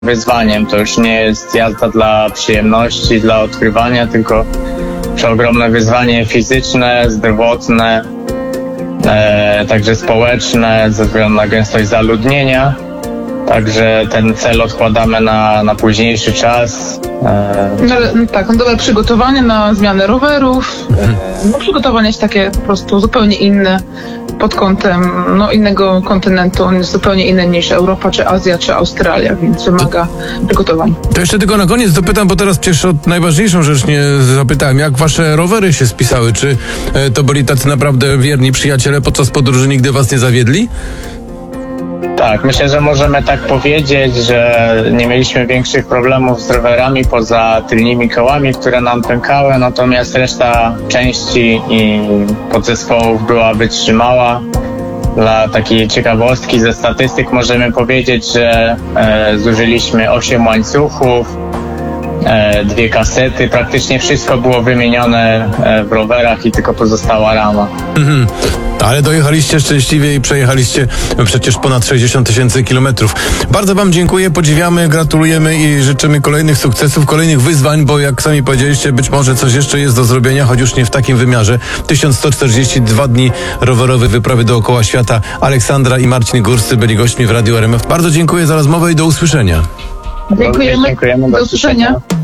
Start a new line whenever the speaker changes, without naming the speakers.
wyzwaniem. To już nie jest jazda dla przyjemności, dla odkrywania, tylko przeogromne wyzwanie fizyczne, zdrowotne, także społeczne, ze względu na gęstość zaludnienia. Także ten cel odkładamy na późniejszy czas.
Dobre przygotowanie na zmianę rowerów. Przygotowanie jest takie po prostu zupełnie inne pod kątem innego kontynentu. On jest zupełnie inny niż Europa, czy Azja, czy Australia, więc wymaga przygotowań.
To jeszcze tylko na koniec dopytam, bo teraz przecież o najważniejszą rzecz nie zapytałem. Jak wasze rowery się spisały? Czy to byli tacy naprawdę wierni przyjaciele podczas podróży, nigdy was nie zawiedli?
Tak, myślę, że możemy tak powiedzieć, że nie mieliśmy większych problemów z rowerami poza tylnymi kołami, które nam pękały, natomiast reszta części i podzespołów była wytrzymała. Dla takiej ciekawostki ze statystyk możemy powiedzieć, że zużyliśmy 8 łańcuchów, 2 kasety, praktycznie wszystko było wymienione w rowerach i tylko pozostała rama.
Ale dojechaliście szczęśliwie i przejechaliście przecież ponad 60 000 kilometrów. Bardzo wam dziękuję, podziwiamy, gratulujemy i życzymy kolejnych sukcesów, kolejnych wyzwań, bo jak sami powiedzieliście, być może coś jeszcze jest do zrobienia, choć już nie w takim wymiarze. 1142 dni rowerowej wyprawy dookoła świata. Aleksandra i Marcin Górscy byli gośćmi w Radiu RMF. Bardzo dziękuję za rozmowę i do usłyszenia.
Dziękujemy. Do usłyszenia.